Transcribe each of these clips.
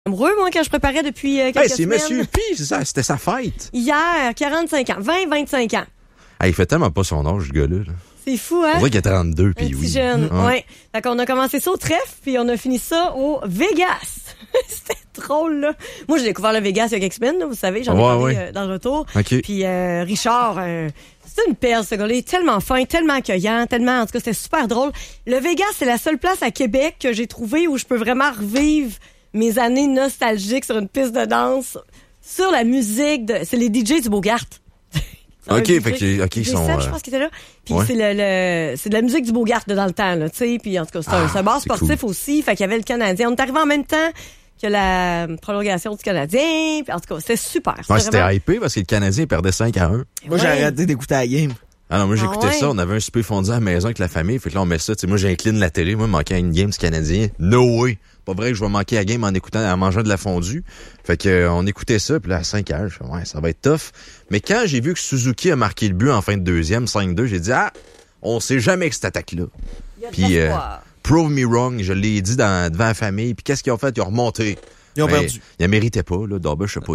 Amoureux, moi, quand je préparais depuis quelques c'est semaines. Monsieur P, c'est ça, c'était sa fête. Hier, 45 ans, 25 ans. Il fait tellement pas son âge, ce gars-là. Là. C'est fou, hein? On dirait qu'il a 32, puis Un petit oui. jeune, ouais. Fait qu'on a commencé ça au trèfle, puis on a fini ça au Vegas. C'était drôle, là. Moi, j'ai découvert le Vegas il y a quelques semaines, là, vous savez, j'en ai parlé dans le retour. Okay. Puis Richard, c'est une perle, ce gars-là. Il est tellement fin, tellement accueillant, tellement... En tout cas, c'était super drôle. Le Vegas, c'est la seule place à Québec que j'ai trouvé où je peux vraiment revivre mes années nostalgiques sur une piste de danse, sur la musique. C'est les DJ du Bogart. OK, fait que, ils sont... je pense qu'il était là. Puis c'est c'est de la musique du Bogart dans le temps, là, tu sais. Puis en tout cas, c'est un bar sportif aussi. Fait qu'il y avait le Canadien. On est arrivé en même temps que la prolongation du Canadien. Puis en tout cas, c'était super. C'était vraiment... hypé parce que le Canadien perdait 5-1. Moi, j'ai arrêté d'écouter la game. Ah non, moi j'écoutais ça, on avait un souper fondu à la maison avec la famille, fait que là on met ça, tu sais, moi j'incline la télé, moi manquer une game du Canadien, no way. Pas vrai que je vais manquer la game en mangeant de la fondue. Fait que on écoutait ça, puis là à 5h, je fais ouais, ça va être tough. Mais quand j'ai vu que Suzuki a marqué le but en fin de deuxième, 5-2, j'ai dit on sait jamais que cette attaque-là. Puis prove me wrong, je l'ai dit devant la famille, puis qu'est-ce qu'ils ont fait? Ils ont remonté. Ils ont perdu. Ils méritaient pas, là, Darbush a pas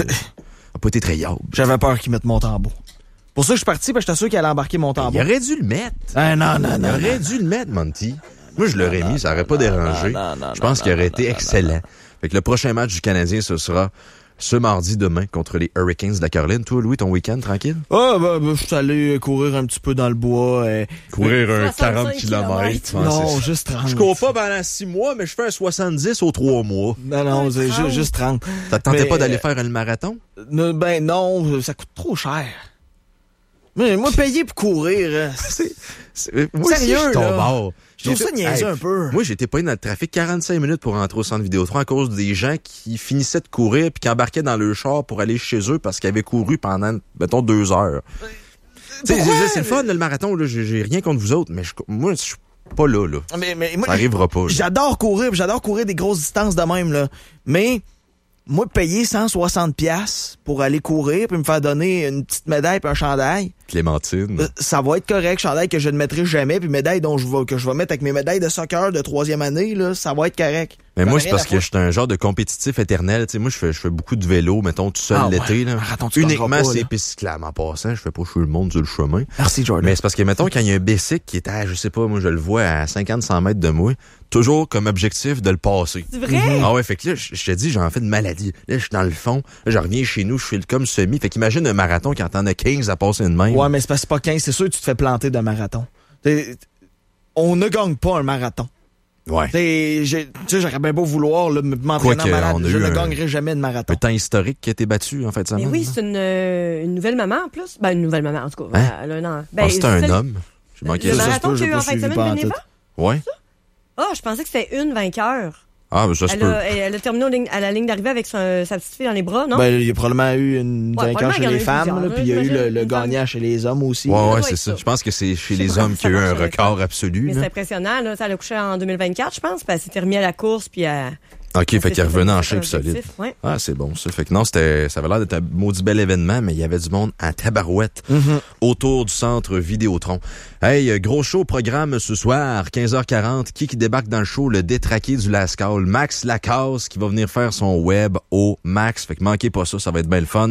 été très yable. J'avais peur qu'ils mettent mon tambour. Pour ça que je suis parti, parce que j'étais sûr qu'il allait embarquer mon tambour. Il aurait dû le mettre. Non. Il aurait dû le mettre, Monty. Moi, je l'aurais mis, ça aurait pas dérangé. Je pense qu'il aurait été excellent. Fait que le prochain match du Canadien, ce sera ce mardi demain contre les Hurricanes de la Caroline. Toi, Louis, ton week-end, tranquille? Je suis allé courir un petit peu dans le bois. Courir un 40 km. Non, juste 30. Je cours pas pendant 6 mois, mais je fais un 70 aux 3 mois. Non, c'est juste 30. Ça te tentait pas d'aller faire un marathon? Ben non, ça coûte trop cher. Mais moi, payer pour courir, moi sérieux, aussi, là. Je trouve ça niaiseux un peu. Moi, j'étais pas dans le trafic 45 minutes pour rentrer au centre Vidéotron à cause des gens qui finissaient de courir puis qui embarquaient dans le char pour aller chez eux parce qu'ils avaient couru pendant, mettons, 2 heures. C'est le fun, le marathon, là. J'ai rien contre vous autres, mais moi, je suis pas là. Mais moi, ça arrivera pas. Là. J'adore courir des grosses distances de même, là. Mais... moi, payer 160$ pour aller courir puis me faire donner une petite médaille puis un chandail. Clémentine. Ça va être correct, chandail que je ne mettrai jamais puis médaille que je vais mettre avec mes médailles de soccer de 3e année, là, ça va être correct. Mais moi, c'est parce que je suis un genre de compétitif éternel. Tu sais, moi, je fais beaucoup de vélo, mettons, tout seul l'été. Là. Uniquement ces pistes cyclables. En passant, je fais pas chouer le monde sur le chemin. Merci, Jordan. Mais c'est parce que, mettons, quand il y a un bicycle qui est à, je sais pas, moi, je le vois à 50-100 mètres de moi, toujours comme objectif de le passer. C'est vrai? Ah ouais, fait que là, je te dis, j'en fais de maladie. Là, je suis dans le fond. Là, je reviens chez nous, je fais comme semi. Fait qu'imagine un marathon quand t'en as 15 à passer une main. Ouais, mais c'est pas 15, c'est sûr que tu te fais planter d'un marathon. On ne gagne pas un marathon. Ouais. Tu sais, j'aurais bien beau vouloir m'entraîner en malade, je ne gagnerai jamais de marathon. Un temps historique qui a été battu, en fait, ça. Mais oui, c'est une nouvelle maman, en plus. Ben, une nouvelle maman, en tout cas. Hein? Elle a un an. C'est un homme. J'ai manqué le ça. marathon qu'il y a eu en fin de semaine, Beneva? Ouais. Je pensais que c'était une vainqueur. Ah, mais ça se peut. Elle a terminé à la ligne d'arrivée avec sa petite fille dans les bras, non? Ben, il y a probablement eu une vainqueur chez les femmes, puis il y a eu le gagnant chez les hommes aussi. Ouais, c'est ça. Je pense que c'est chez les hommes qu'il y a eu un record absolu. Mais c'est impressionnant, là. Ça l'a couché en 2024, je pense, puis elle s'était remis à la course, puis OK, fait qu'il revenait en shape solide. Ouais. Ah, c'est bon, ça. Fait que non, ça avait l'air d'être un maudit bel événement, mais il y avait du monde en tabarouette autour du centre Vidéotron. Hey, gros show programme ce soir, 15h40. Qui débarque dans le show? Le détraqué du Lascaux, Max Lacasse, qui va venir faire son web au Max. Fait que manquez pas ça va être bien le fun.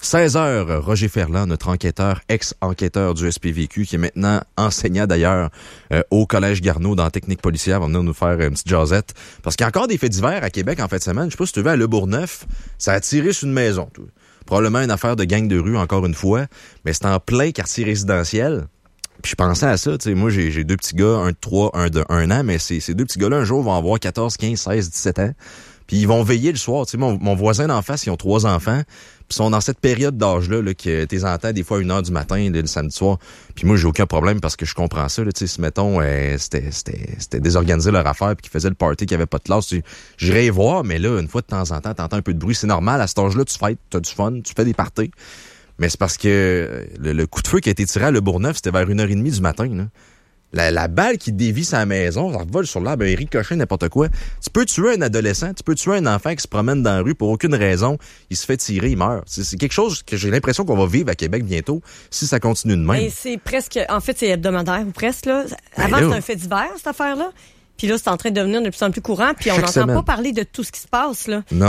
16h, Roger Ferland, notre enquêteur, ex-enquêteur du SPVQ, qui est maintenant enseignant d'ailleurs au Collège Garneau dans la technique policière, va venir nous faire une petite jasette. Parce qu'il y a encore des faits divers à Québec en fin de semaine. Je sais pas si tu veux, à Le Bourgneuf, ça a tiré sur une maison. Tout. Probablement une affaire de gang de rue, encore une fois, mais c'est en plein quartier résidentiel. Puis je pensais à ça, tu sais, moi j'ai 2 petits gars, un de 3, un de 1 an, mais ces 2 petits gars-là, un jour, vont avoir 14, 15, 16, 17 ans. Puis ils vont veiller le soir. Tu sais, mon voisin d'en face, ils ont 3 enfants. Puis sont dans cette période d'âge-là, là, que t'es entends des fois à 1h du matin, le samedi soir. Puis moi, j'ai aucun problème parce que je comprends ça. Tu sais, si mettons, c'était désorganisé leur affaire puis qu'ils faisaient le party, qu'il n'y avait pas de classe, j'irais y voir, mais là, une fois de temps en temps, t'entends un peu de bruit. C'est normal, à cet âge-là, tu fêtes, t'as du fun, tu fais des parties. Mais c'est parce que le coup de feu qui a été tiré à Le Bourgneuf, c'était vers 1h30 du matin, là. La balle qui dévie sa maison, ça revole sur l'arbre, ricochet, n'importe quoi. Tu peux tuer un adolescent, tu peux tuer un enfant qui se promène dans la rue pour aucune raison. Il se fait tirer, il meurt. C'est quelque chose que j'ai l'impression qu'on va vivre à Québec bientôt si ça continue de même. Mais c'est presque, en fait, c'est hebdomadaire ou presque, là. Avant, c'était un fait divers, cette affaire-là. Puis là, c'est en train de devenir de plus en plus courant. Puis on Chaque n'entend semaine. pas parler de tout ce qui se passe, là. Non.